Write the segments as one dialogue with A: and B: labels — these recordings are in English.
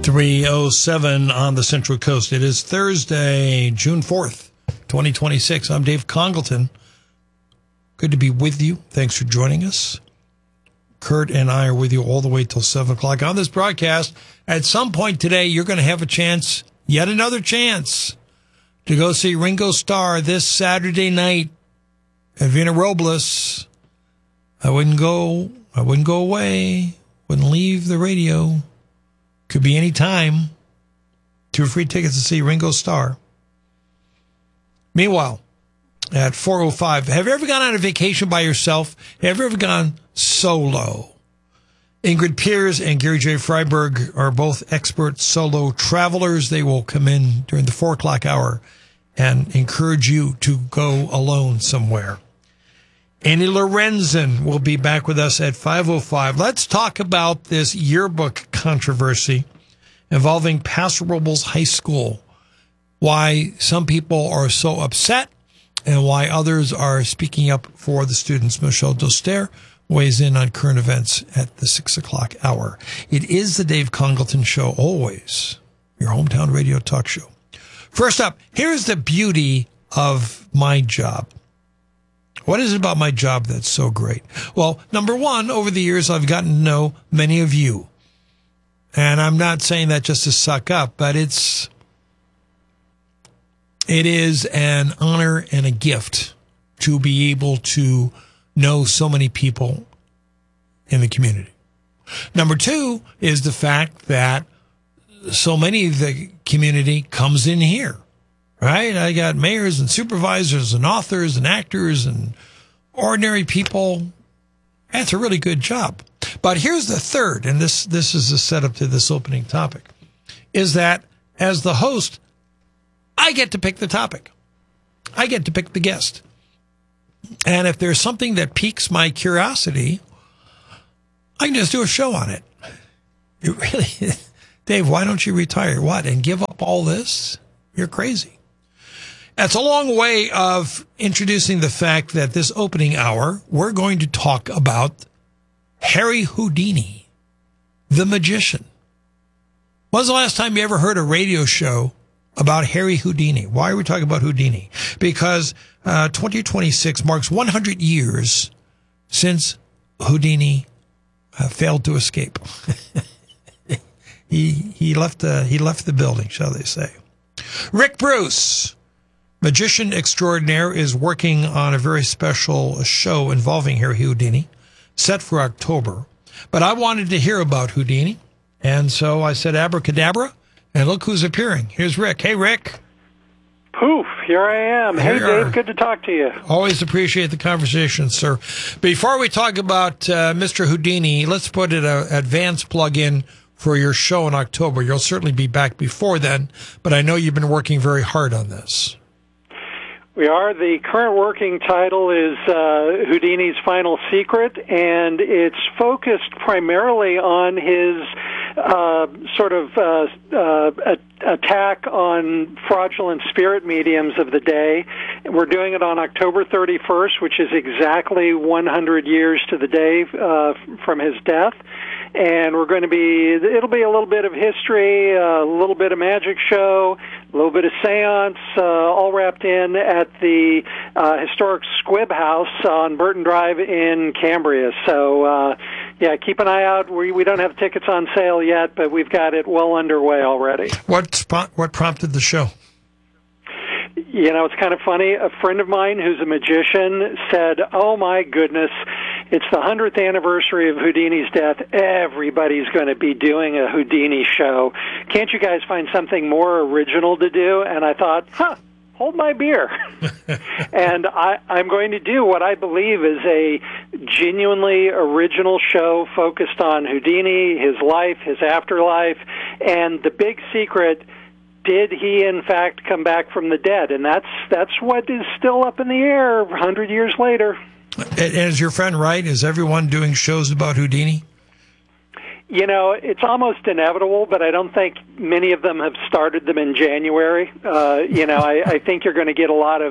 A: 3:07 on the Central Coast. It is Thursday, June 4th, 2026. I'm Dave Congleton. Good to be with you. Thanks for joining us. Kurt and I are with you all the way till 7 o'clock on this broadcast. At some point today, you're going to have a chance, yet another chance, to go see Ringo Starr this Saturday night at Vina Robles. I wouldn't go away, wouldn't leave the radio. Could be any time. 2 free tickets to see Ringo Starr. Meanwhile, at 4:05, have you ever gone on a vacation by yourself? Have you ever gone solo? Ingrid Piers and Gary J. Freiberg are both expert solo travelers. They will come in during the 4 o'clock hour and encourage you to go alone somewhere. Annie Lorenzen will be back with us at 5:05. Let's talk about this yearbook controversy involving Paso Robles High School, why some people are so upset and why others are speaking up for the students. Michelle Doster weighs in on current events at the 6 o'clock hour. It is the Dave Congleton Show, always your hometown radio talk show. First up, here's the beauty of my job. What is it about my job that's so great? Well, number one, over the years, I've gotten to know many of you. And I'm not saying that just to suck up, but it is an honor and a gift to be able to know so many people in the community. Number two is the fact that so many of the community comes in here. Right? I got mayors and supervisors and authors and actors and ordinary people. That's a really good job. But here's the third, and this is the setup to this opening topic, is that as the host, I get to pick the topic. I get to pick the guest. And if there's something that piques my curiosity, I can just do a show on it. It really, Dave, why don't you retire? What, and give up all this? You're crazy. That's a long way of introducing the fact that this opening hour, we're going to talk about Harry Houdini, the magician. When's the last time you ever heard a radio show about Harry Houdini? Why are we talking about Houdini? Because 2026 marks 100 years since Houdini failed to escape. He left the building, shall they say. Rick Bruce, magician extraordinaire, is working on a very special show involving Harry Houdini, set for October. But I wanted to hear about Houdini, and so I said abracadabra, and look who's appearing. Here's Rick. Hey, Rick.
B: Poof, here I am. Hey, Dave, good to talk to you.
A: Always appreciate the conversation, sir. Before we talk about Mr. Houdini, let's put an advance plug-in for your show in October. You'll certainly be back before then, but I know you've been working very hard on this.
B: We are. The current working title is Houdini's Final Secret, and it's focused primarily on his attack on fraudulent spirit mediums of the day. We're doing it on October 31st, which is exactly 100 years to the day from his death. And it'll be a little bit of history, a little bit of magic show, a little bit of seance, all wrapped in at the historic Squibb House on Burton Drive in Cambria. So, keep an eye out. We don't have tickets on sale yet, but we've got it well underway already.
A: What prompted the show?
B: You know, it's kind of funny. A friend of mine who's a magician said, "Oh, my goodness, it's the 100th anniversary of Houdini's death. Everybody's going to be doing a Houdini show. Can't you guys find something more original to do?" And I thought, hold my beer. And I'm going to do what I believe is a genuinely original show focused on Houdini, his life, his afterlife, and the big secret, did he in fact come back from the dead? And that's what is still up in the air 100 years later.
A: And is your friend right? Is everyone doing shows about Houdini?
B: You know, it's almost inevitable, but I don't think many of them have started them in January. I think you're going to get a lot of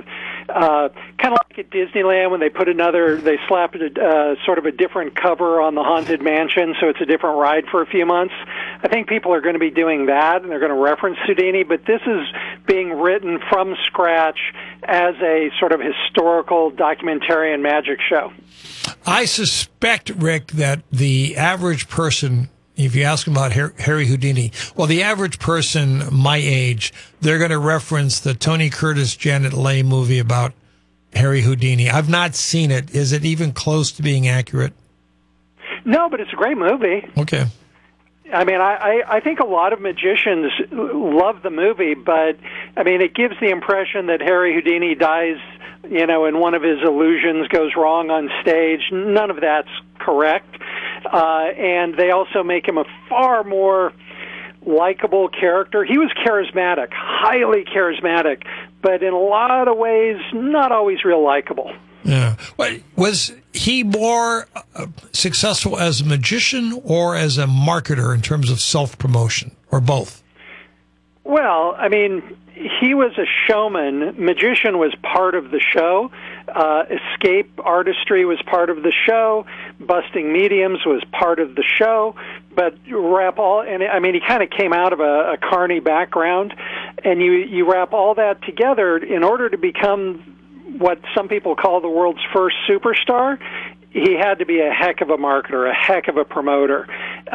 B: kind of like at Disneyland when they slapped sort of a different cover on the Haunted Mansion, so it's a different ride for a few months. I think people are going to be doing that, and they're going to reference Houdini, but this is being written from scratch as a sort of historical documentarian magic show.
A: I suspect, Rick, that the average person, if you ask them about Harry Houdini, well, the average person my age, they're going to reference the Tony Curtis, Janet Leigh movie about Harry Houdini. I've not seen it. Is it even close to being accurate?
B: No, but it's a great movie.
A: Okay.
B: I mean, I think a lot of magicians love the movie, but, I mean, it gives the impression that Harry Houdini dies, and one of his illusions goes wrong on stage. None of that's correct. And they also make him a far more likable character. He was charismatic, highly charismatic, but in a lot of ways, not always real likable.
A: Yeah. Was he more successful as a magician or as a marketer in terms of self-promotion, or both?
B: Well, I mean, he was a showman. Magician was part of the show. Escape artistry was part of the show. Busting mediums was part of the show. But he kind of came out of a carny background, and you wrap all that together in order to become what some people call the world's first superstar. He had to be a heck of a marketer, a heck of a promoter.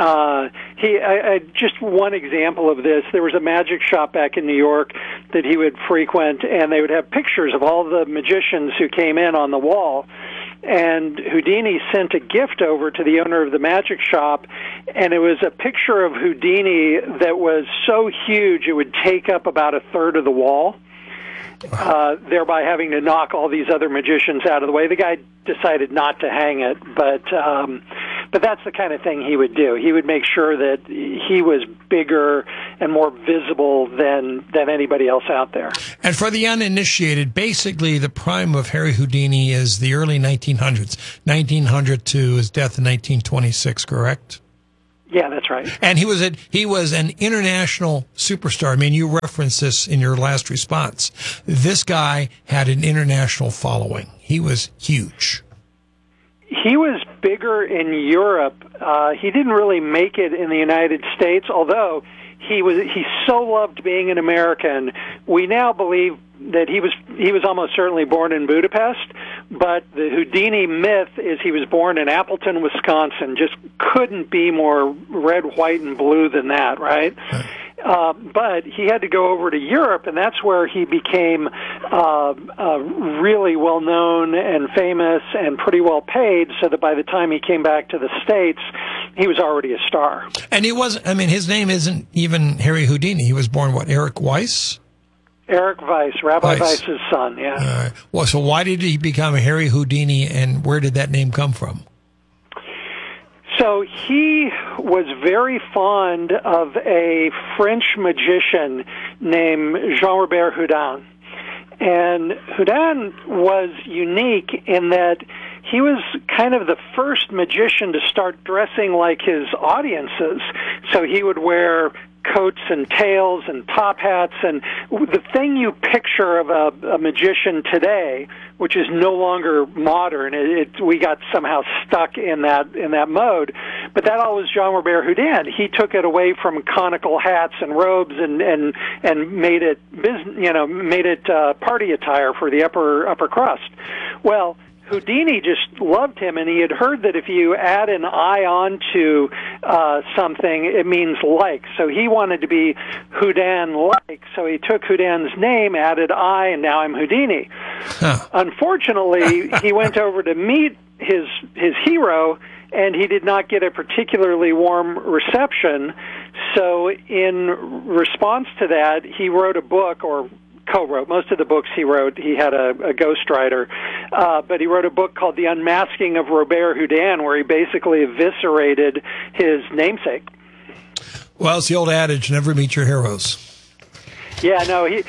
B: Just one example of this, there was a magic shop back in New York that he would frequent, and they would have pictures of all the magicians who came in on the wall. And Houdini sent a gift over to the owner of the magic shop, and it was a picture of Houdini that was so huge it would take up about a third of the wall. Thereby having to knock all these other magicians out of the way. The guy decided not to hang it, but that's the kind of thing he would do. He would make sure that he was bigger and more visible than anybody else out there. And
A: for the uninitiated, basically the prime of Harry Houdini is the early 1900s, 1900 to his death in 1926, correct?
B: Yeah, that's right.
A: And he was an international superstar. I mean, you referenced this in your last response. This guy had an international following. He was huge.
B: He was bigger in Europe. He didn't really make it in the United States, although he so loved being an American. We now believe that he was almost certainly born in Budapest, but the Houdini myth is he was born in Appleton, Wisconsin. Just couldn't be more red, white, and blue than that, right? But he had to go over to Europe, and that's where he became really well-known and famous and pretty well paid, so that by the time he came back to the States, he was already a star.
A: And his name isn't even Harry Houdini. He was born, Eric Weiss?
B: Eric Weiss, Rabbi Weiss's son, yeah.
A: Well, so why did he become Harry Houdini, and where did that name come from?
B: So he was very fond of a French magician named Jean-Robert Houdin. And Houdin was unique in that he was kind of the first magician to start dressing like his audiences. So he would wear coats and tails and top hats, and the thing you picture of a magician today, which is no longer modern, we got somehow stuck in that mode. But that all was Jean-Robert Houdin. He took it away from conical hats and robes and made it party attire for the upper crust. Well, Houdini just loved him, and he had heard that if you add an I onto something, it means like. So he wanted to be Houdin-like. So he took Houdin's name, added I, and now I'm Houdini. Huh. Unfortunately, he went over to meet his hero, and he did not get a particularly warm reception. So in response to that, he wrote a book, or co-wrote. Most of the books he wrote, he had a ghostwriter, but he wrote a book called The Unmasking of Robert Houdin, where he basically eviscerated his namesake.
A: Well, it's the old adage, never meet your heroes.
B: Yeah, no, he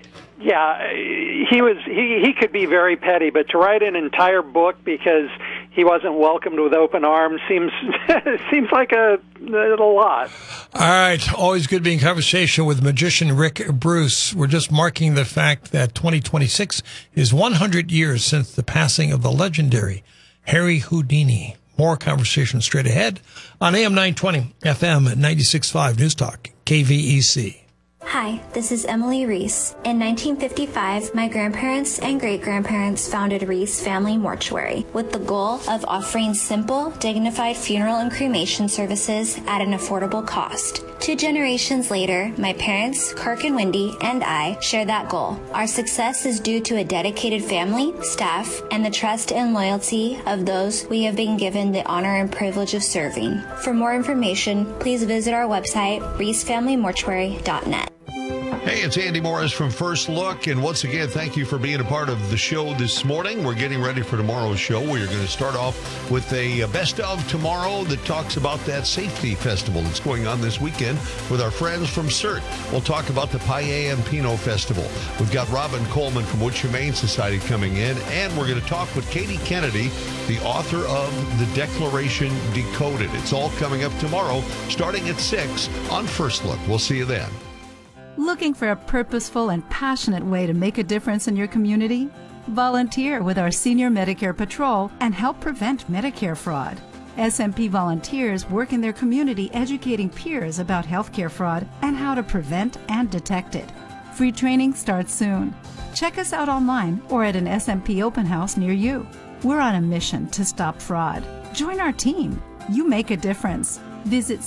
B: could be very petty, but to write an entire book because he wasn't welcomed with open arms seems like a lot.
A: All right. Always good being in conversation with magician Rick Bruce. We're just marking the fact that 2026 is 100 years since the passing of the legendary Harry Houdini. More conversation straight ahead on AM 920, FM 96.5 News Talk, KVEC.
C: Hi, this is Emily Reese. In 1955, my grandparents and great-grandparents founded Reese Family Mortuary with the goal of offering simple, dignified funeral and cremation services at an affordable cost. 2 generations later, my parents, Kirk and Wendy, and I share that goal. Our success is due to a dedicated family, staff, and the trust and loyalty of those we have been given the honor and privilege of serving. For more information, please visit our website, reesefamilymortuary.net.
D: Hey, it's Andy Morris from First Look, and once again, thank you for being a part of the show this morning. We're getting ready for tomorrow's show. We're going to start off with a best of tomorrow that talks about that safety festival that's going on this weekend with our friends from CERT. We'll talk about the Paella and Pinot Festival. We've got Robin Coleman from Woods Humane Society coming in, and we're going to talk with Katie Kennedy, the author of The Declaration Decoded. It's all coming up tomorrow, starting at 6 on First Look. We'll see you then.
E: Looking for a purposeful and passionate way to make a difference in your community? Volunteer with our Senior Medicare Patrol and help prevent Medicare fraud. SMP volunteers work in their community educating peers about healthcare fraud and how to prevent and detect it. Free training starts soon. Check us out online or at an SMP open house near you. We're on a mission to stop fraud. Join our team. You make a difference. Visit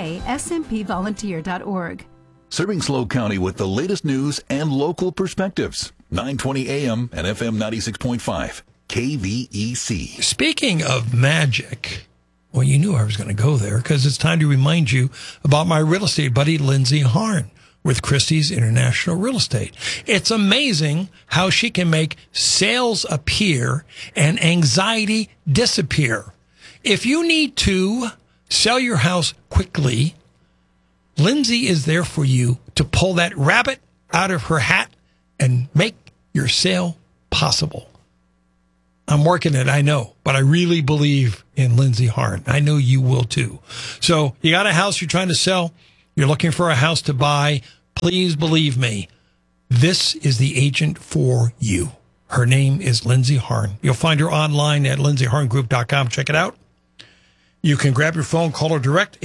E: casmpvolunteer.org.
F: Serving SLO County with the latest news and local perspectives. 920 AM and FM 96.5. KVEC.
A: Speaking of magic, well, you knew I was going to go there because it's time to remind you about my real estate buddy, Lindsay Harn, with Christie's International Real Estate. It's amazing how she can make sales appear and anxiety disappear. If you need to sell your house quickly, Lindsay is there for you to pull that rabbit out of her hat and make your sale possible. I'm working it, I know, but I really believe in Lindsay Harn. I know you will too. So you got a house you're trying to sell, you're looking for a house to buy, please believe me, this is the agent for you. Her name is Lindsay Harn. You'll find her online at lindsayharngroup.com. Check it out. You can grab your phone, call her direct,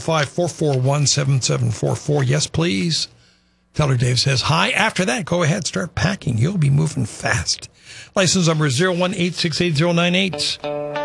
A: 805-441-7744. Yes, please. Tell her Dave says hi. After that, go ahead, start packing. You'll be moving fast. License number is 0186808.